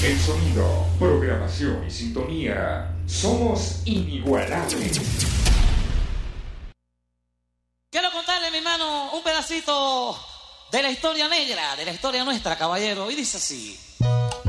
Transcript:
El sonido, programación y sintonía. Somos inigualables. Quiero contarle, mi hermano, un pedacito de la historia negra, de la historia nuestra, caballero. Y dice así.